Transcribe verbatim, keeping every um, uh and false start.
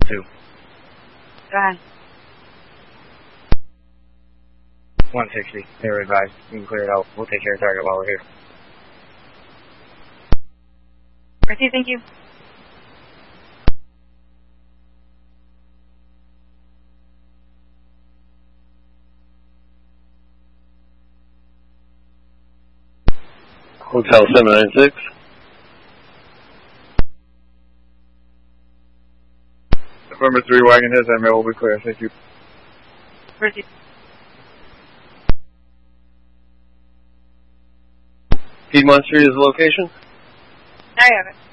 two. Go ahead. one sixty. They're advised. You can clear it out. We'll take care of target while we're here. Mercy, thank you. Hotel seven nine six. Number three, wagon has M L, will be clear. Thank you. Mercy. Piedmont Street is the location? I have it.